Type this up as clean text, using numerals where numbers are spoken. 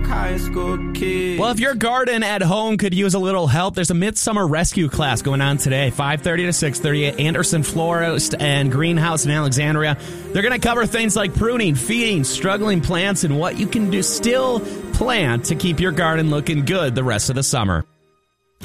broke high school kids. Well, if your garden at home could use a little help, there's a Midsummer Rescue class going on today, 5:30 to 6:30 at Anderson Florist and Greenhouse in Alexandria. They're going to cover things like pruning, feeding, struggling plants, and what you can do still plant to keep your garden looking good the rest of the summer.